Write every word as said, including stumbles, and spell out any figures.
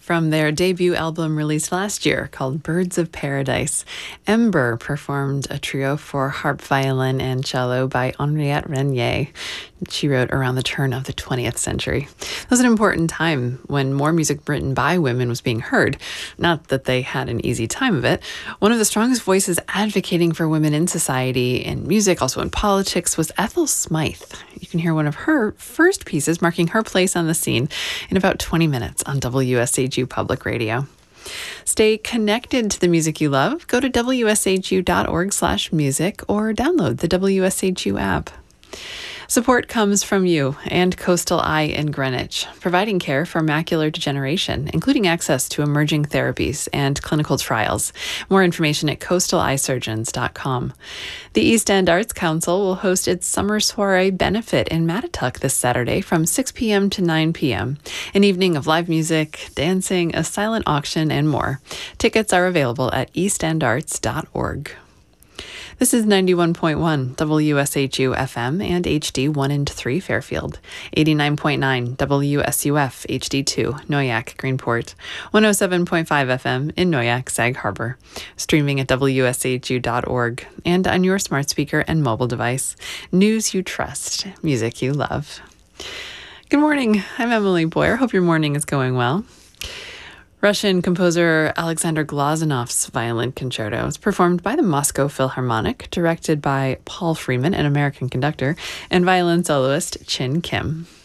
from their debut album released last year called Birds of Paradise. Ember performed a trio for harp, violin, and cello by Henriette Renier. She wrote around the turn of the twentieth century. It was an important time when more music written by women was being heard. Not that they had an easy time of it. One of the strongest voices advocating for women in society, in music, also in politics, was Ethel Smythe. You can hear one of her first pieces marking her place on the scene in about twenty minutes on W S H U Public Radio. Stay connected to the music you love. Go to W S H U dot org slash music or download the W S H U app. Support comes from you and Coastal Eye in Greenwich, providing care for macular degeneration, including access to emerging therapies and clinical trials. More information at coastal eye surgeons dot com. The East End Arts Council will host its Summer Soiree Benefit in Mattituck this Saturday from six p.m. to nine p.m. An evening of live music, dancing, a silent auction, and more. Tickets are available at east end arts dot org. This is ninety-one point one W S H U F M and H D one and three Fairfield, eighty-nine point nine W S U F H D two Noyac Greenport, one oh seven point five F M in Noyac Sag Harbor, streaming at W S H U dot org and on your smart speaker and mobile device. News you trust, music you love. Good morning. I'm Emily Boyer. Hope your morning is going well. Russian composer Alexander Glazunov's Violin Concerto is performed by the Moscow Philharmonic, directed by Paul Freeman, an American conductor, and violin soloist Chin Kim.